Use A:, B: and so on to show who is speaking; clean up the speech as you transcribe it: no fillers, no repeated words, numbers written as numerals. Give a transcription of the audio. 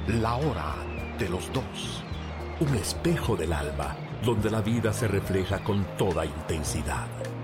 A: La hora de los dos. Un espejo del alma, donde la vida se refleja con toda intensidad.